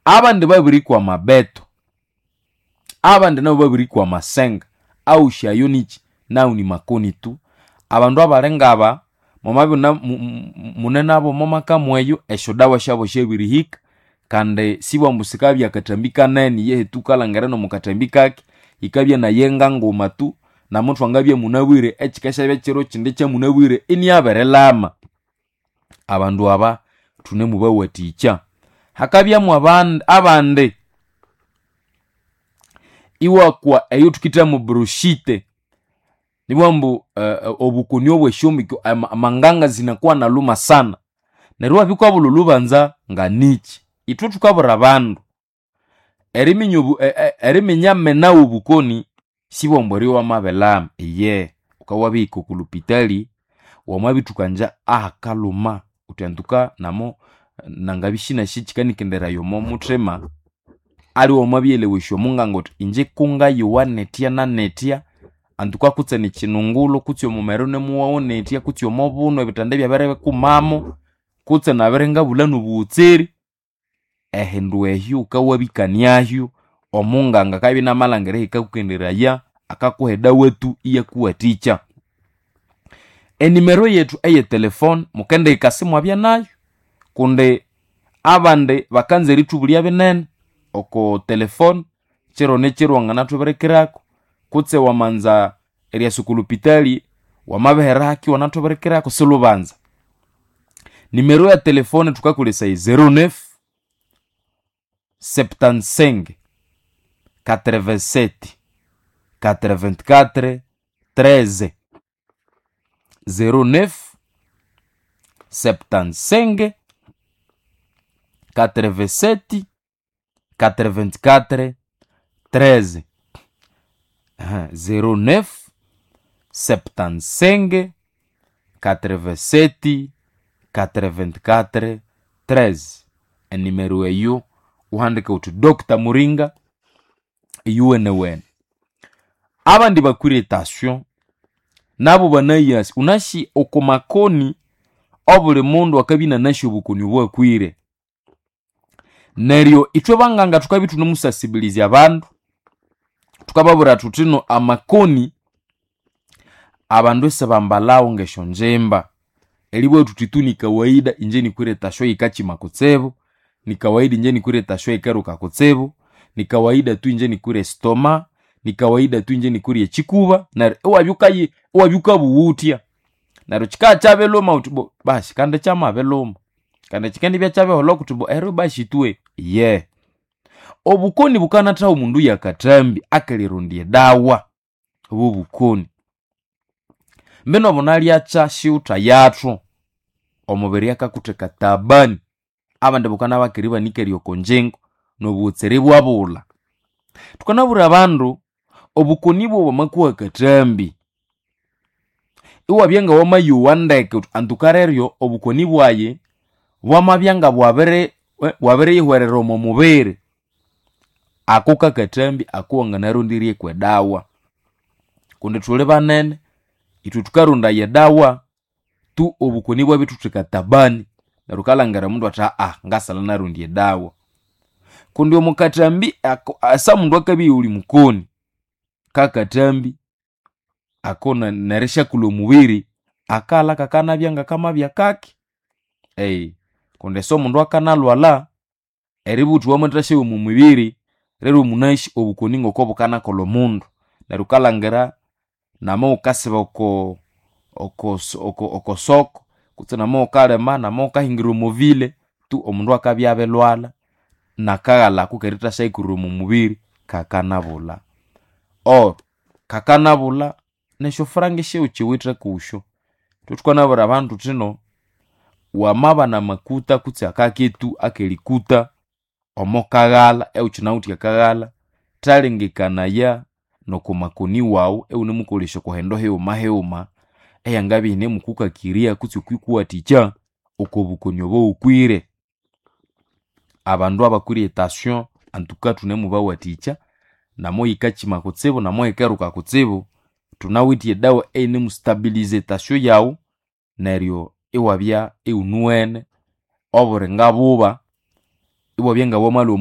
abandi babiri kwa mabeto, abandi nabo babiri kwa masenga au shayonichi nao ni makoni tu. Abandu abalengaba momabi munene abo momaka mweyo eshodawa shabo shebirihika kandi sibwa musikabya katambika neni yehe tukalangara no mukatambikaki ikabya na yenga ngoma tu na muntu angabye munabwire ekikesha byekiro kindi kya munabwire ini aberelama. Abandu aba tunemu bawaticha hakabya mu abande iwa kwa eyo tukita mu brushite nibambu obukoni obweshomiko amanganga zinakuwa na luma sana nerwa bikwa bululubanza nganichi itu tukabura bandu eriminya mena ubukoni sibombori wa mabelama ukawabiko kulupitali wamabitukanja kaluma utanduka namo nangabishina shichikani kendera yomo mutrema ali wamabielewesho mungangot inje kunga yowanetia na netia antuka kutsene chinungulo kutyo mumerone muwaonetia kutyo mobuno bitande byaberebe kumamo kutsena berenga bulanu butseri ehindu ehyo ukawabikaniahyo omunganga kabi na malangere ikakukenderaya akakuheda wetu iya kuwaticha. Enimero yetu eye telefone mukende ikasimu abya nayo kunde abande bakanze ritubulya binene oko telefone chero nechero ngana tuberekerako kutse wamanza eria sukulupitali wamabeheraki wanatoberekerako sulubanza. Nimero ya telefone tukakulisa 09 75 87 84 13 09 75 87 84 13 09 75 87 84 13 enimero eyo uhandika utu Dr. Muringa UN. Abandi bakuritation nabo banayasi unashi okomakoni obule mundu akabina nashi obukoni bwakwire neryo itwe banganga tukabitu nomusasibiliza abantu tukababura tutino amakoni abandu esebambalao ngesho njemba eliwe tutitu ni kawaida inje ni kureta shoyi kachima kutsebo, ni kawaida inje ni kureta shoyi keruka kutsebo, ni kawaida tu inje ni kure stoma, ni kawaida tu inje ni kure chikuba na wabyuka buwutia naro chika chabe loma utubo bashi kande chama beloma kande chikendi bya chabe holo kutubo ero bashi tuwe obukoni bukana tawo mundu yakatambi akelirundie dawa obukoni mbeno bonali acha shiuta yatro omubiri yakakuteka tabani abande bukana bakiriba nikeri okonjengo no butsere bwabula tukanabura abandu obukoni bwo bamakuwa katambi iwa byenga wamayu wandeke antukareryo obukoni bwaye wamabyanga bwabere yihwerero mu mubiri akoka katambi akuwanga narundirie kwe dawa kunde tule banene itu tukarunda ya dawa tu obukoni bwa bitu tukatabani narukalangara mundu ata ngasala narundie dawa kundi omukatambi asa mundu akabi uli mukoni kakatambi akona naresha kulo mubiri akala kakana byanga kama byakaki kunde so mundu akanalwala eributu wamutrashe mu mubiri rero munaishi obukoni ngoko bukana kolo mundu narukalangara namo ukasiba oko soko kutsena mo kalema namo kahingiro movile tu omundu akabyabe lwala nakagala kukerita shaikuru mu mubiri kakanabula kakanabula nesho frangishe uchiwitra kusho tutukana bara abantu tino wamaba na makuta kutse akaketu akelikuta omokagala euchinauti akagala talengekana ya nokomakoni wao eunimukolesha kohendo heuma eyangabi ne mukuka kiria kutse kwikuwa ticha okobukoni obo ukwire abandu abakuri etation antuka tunemu bawa ticha namo ikachima kutsebo namo ikeruka kutsebo tunawitie dawa ene mustabilize tasyo yao neryo iwabya eunuene oburenga buba iwabya nga bomalo